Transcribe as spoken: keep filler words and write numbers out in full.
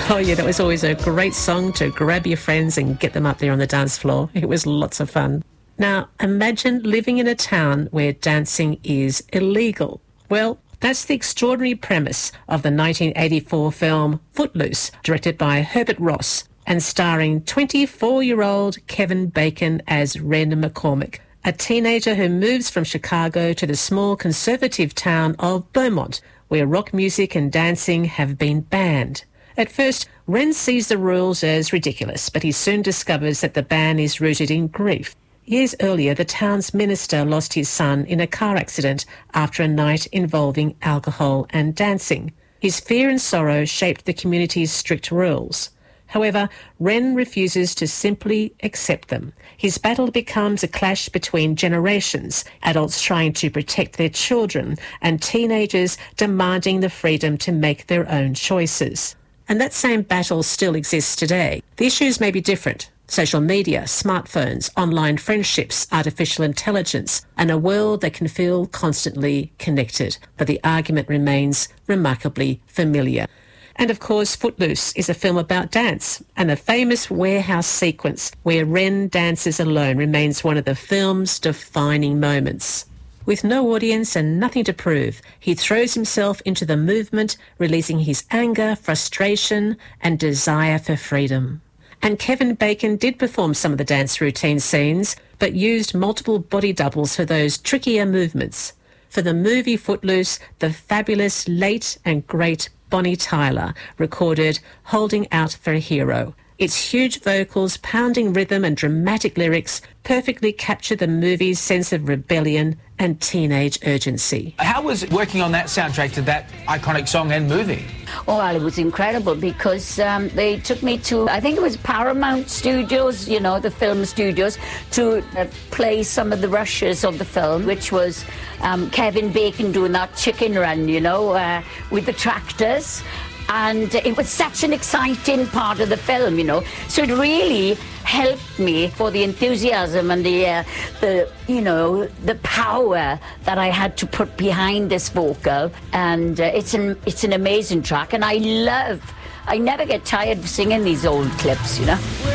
Oh yeah, that was always a great song to grab your friends and get them up there on the dance floor. It was lots of fun. Now, imagine living in a town where dancing is illegal. Well, that's the extraordinary premise of the nineteen eighty-four film Footloose, directed by Herbert Ross and starring twenty-four-year-old Kevin Bacon as Ren McCormick, a teenager who moves from Chicago to the small conservative town of Beaumont, where rock music and dancing have been banned. At first, Ren sees the rules as ridiculous, but he soon discovers that the ban is rooted in grief. Years earlier, the town's minister lost his son in a car accident after a night involving alcohol and dancing. His fear and sorrow shaped the community's strict rules. However, Ren refuses to simply accept them. His battle becomes a clash between generations, adults trying to protect their children and teenagers demanding the freedom to make their own choices. And that same battle still exists today. The issues may be different. Social media, smartphones, online friendships, artificial intelligence, and a world that can feel constantly connected. But the argument remains remarkably familiar. And of course, Footloose is a film about dance, and the famous warehouse sequence where Ren dances alone remains one of the film's defining moments. With no audience and nothing to prove, he throws himself into the movement, releasing his anger, frustration, and desire for freedom. And Kevin Bacon did perform some of the dance routine scenes, but used multiple body doubles for those trickier movements. For the movie Footloose, the fabulous late and great Bonnie Tyler recorded Holding Out for a Hero. Its huge vocals, pounding rhythm and dramatic lyrics perfectly capture the movie's sense of rebellion and teenage urgency. How was working on that soundtrack to that iconic song and movie? Oh, well, it was incredible because um, they took me to, I think it was Paramount Studios, you know, the film studios, to uh, play some of the rushes of the film, which was um, Kevin Bacon doing that chicken run, you know, uh, with the tractors. And it was such an exciting part of the film, you know. So it really helped me for the enthusiasm and the, uh, the, you know, the power that I had to put behind this vocal. And uh, it's an it's an amazing track, and I love. I never get tired of singing these old clips, you know.